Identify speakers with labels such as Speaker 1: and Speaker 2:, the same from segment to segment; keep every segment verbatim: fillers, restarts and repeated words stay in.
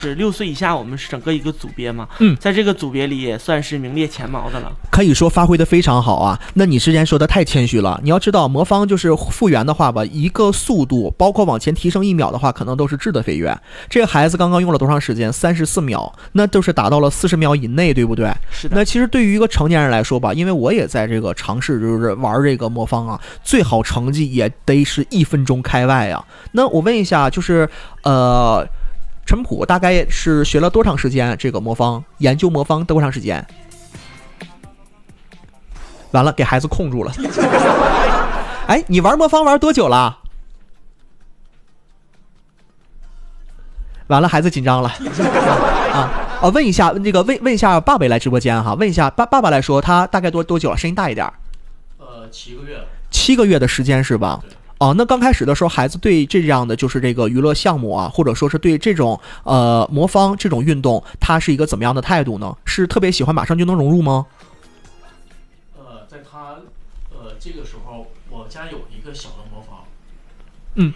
Speaker 1: 是六岁以下，我们是整个一个组别嘛，
Speaker 2: 嗯，
Speaker 1: 在这个组别里也算是名列前茅的了，
Speaker 2: 可以说发挥的非常好啊。那你之前说的太谦虚了，你要知道魔方就是复原的话吧，一个速度包括往前提升一秒的话，可能都是质的飞跃。这个孩子刚刚用了多长时间？三十四秒，那都是达到了四十秒以内，对不对？
Speaker 1: 是的。
Speaker 2: 那其实对于一个成年人来说吧，因为我也在这个尝试就是玩这个魔方啊，最好成绩也得是一分钟开外啊。那我问一下，就是呃。陈普大概是学了多长时间？这个魔方研究魔方多长时间？完了，给孩子控住了。哎，你玩魔方玩多久了？完了，孩子紧张了。啊啊！问一下，那个问问一下爸爸来直播间哈，问一下爸爸爸来说，他大概多多久了？声音大一点。
Speaker 3: 呃，七个月。
Speaker 2: 七个月的时间是吧？哦，那刚开始的时候，孩子对这样的就是这个娱乐项目啊，或者说是对这种呃魔方这种运动，他是一个怎么样的态度呢？是特别喜欢，马上就能融入吗？
Speaker 3: 呃，在他呃这个时候，我家有一个小的魔方。
Speaker 2: 嗯。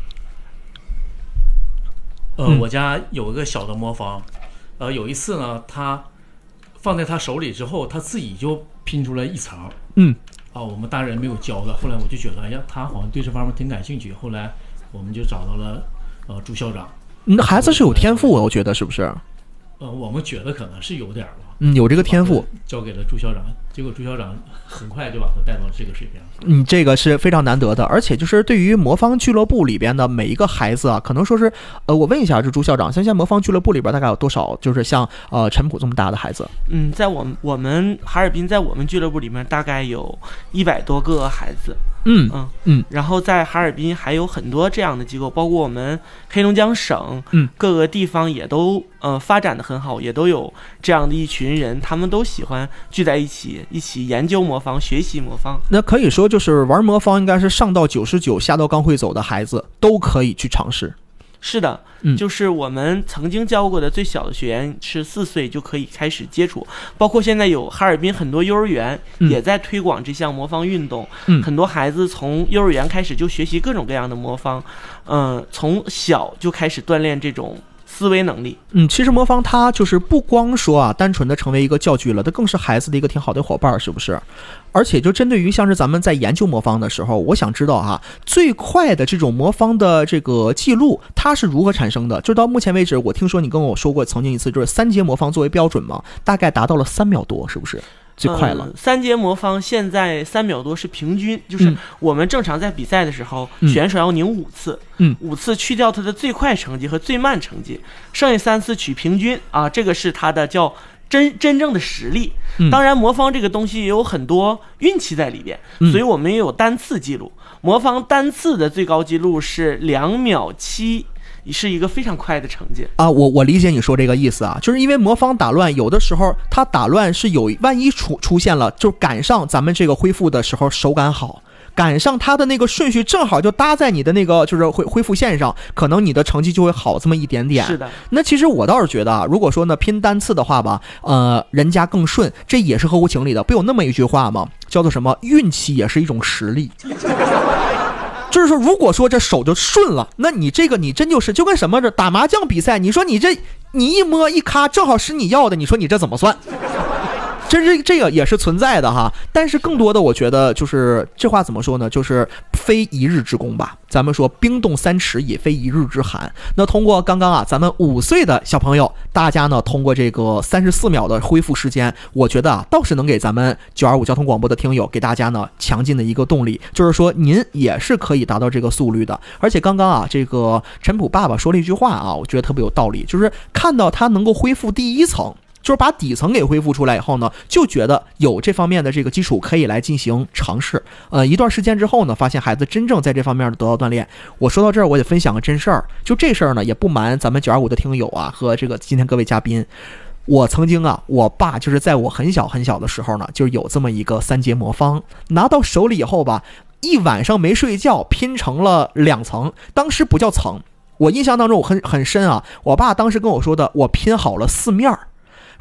Speaker 3: 呃，
Speaker 2: 嗯
Speaker 3: 我家有一个小的魔方，呃，有一次呢，他放在他手里之后，他自己就拼出来一层。
Speaker 2: 嗯。
Speaker 3: 啊，我们大人没有教的。后来我就觉得，哎呀，他好像对这方面挺感兴趣。后来我们就找到了呃朱校长。
Speaker 2: 那孩子是有天赋，我觉得是不是？
Speaker 3: 呃，我们觉得可能是有点吧。
Speaker 2: 嗯，有这个天赋，
Speaker 3: 交给了朱校长，结果朱校长很快就把他带到了这个水平。
Speaker 2: 嗯，这个是非常难得的，而且就是对于魔方俱乐部里边的每一个孩子啊，可能说是，呃，我问一下，这朱校长，像现在魔方俱乐部里边大概有多少，就是像呃陈普这么大的孩子？
Speaker 1: 嗯，在我们我们哈尔滨，在我们俱乐部里面大概有一百多个孩子。
Speaker 2: 嗯
Speaker 1: 嗯
Speaker 2: 嗯，
Speaker 1: 然后在哈尔滨还有很多这样的机构，包括我们黑龙江省，
Speaker 2: 嗯，
Speaker 1: 各个地方也都呃发展的很好，也都有这样的一群人，他们都喜欢聚在一起，一起研究魔方，学习魔方。
Speaker 2: 那可以说就是玩魔方应该是上到九十九，下到刚会走的孩子都可以去尝试。
Speaker 1: 是的，
Speaker 2: 嗯，
Speaker 1: 就是我们曾经教过的最小的学员是四岁就可以开始接触，包括现在有哈尔滨很多幼儿园也在推广这项魔方运动，
Speaker 2: 嗯，
Speaker 1: 很多孩子从幼儿园开始就学习各种各样的魔方，嗯、呃，从小就开始锻炼这种思维能力。
Speaker 2: 嗯，其实魔方它就是不光说啊，单纯的成为一个教具了，它更是孩子的一个挺好的伙伴，是不是？而且就针对于像是咱们在研究魔方的时候，我想知道哈，最快的这种魔方的这个记录，它是如何产生的？就到目前为止，我听说你跟我说过，曾经一次就是三节魔方作为标准嘛，大概达到了三秒多，是不是？最快了。
Speaker 1: 嗯、三节魔方现在三秒多是平均，就是我们正常在比赛的时候，
Speaker 2: 嗯、
Speaker 1: 选手要拧五次，
Speaker 2: 嗯，
Speaker 1: 五次去掉他的最快成绩和最慢成绩，剩下三次取平均啊，这个是他的叫真真正的实力。当然魔方这个东西也有很多运气在里边，
Speaker 2: 嗯、
Speaker 1: 所以我们也有单次记录。魔方单次的最高记录是两秒七。是一个非常快的成绩
Speaker 2: 啊！我我理解你说这个意思啊，就是因为魔方打乱，有的时候它打乱是有万一出出现了，就赶上咱们这个恢复的时候手感好，赶上它的那个顺序正好就搭在你的那个就是恢恢复线上，可能你的成绩就会好这么一点点。
Speaker 1: 是的。
Speaker 2: 那其实我倒是觉得啊，如果说呢拼单次的话吧，呃，人家更顺，这也是合乎情理的。不有那么一句话吗？叫做什么？运气也是一种实力。就是说，如果说这手就顺了，那你这个你真就是就跟什么着打麻将比赛，你说你这你一摸一咔，正好是你要的，你说你这怎么算？这这这个也是存在的哈，但是更多的我觉得就是这话怎么说呢？就是非一日之功吧。咱们说冰冻三尺也非一日之寒。那通过刚刚啊，咱们五岁的小朋友，大家呢通过这个三十四秒的恢复时间，我觉得啊，倒是能给咱们九二五交通广播的听友给大家呢强劲的一个动力，就是说您也是可以达到这个速率的。而且刚刚啊，这个陈普爸爸说了一句话啊，我觉得特别有道理，就是看到他能够恢复第一层。就是把底层给恢复出来以后呢，就觉得有这方面的这个基础可以来进行尝试。呃，一段时间之后呢，发现孩子真正在这方面得到锻炼。我说到这儿，我得分享个真事儿。就这事儿呢，也不瞒咱们九二五的听友啊和这个今天各位嘉宾，我曾经啊，我爸就是在我很小很小的时候呢，就有这么一个三节魔方，拿到手里以后吧，一晚上没睡觉，拼成了两层，当时不叫层。我印象当中我很很深啊，我爸当时跟我说的，我拼好了四面儿。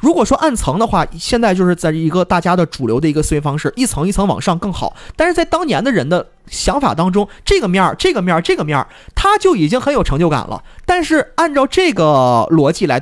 Speaker 2: 如果说按层的话，现在就是在一个大家的主流的一个思维方式，一层一层往上更好。但是在当年的人的想法当中，这个面儿、这个面儿、这个面儿，他就已经很有成就感了。但是按照这个逻辑来